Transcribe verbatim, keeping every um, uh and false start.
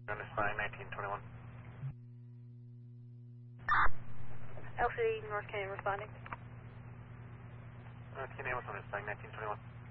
Undersigned nineteen twenty-one. L C D North Canyon responding. North Canyon, what's undersigned nineteen twenty-one?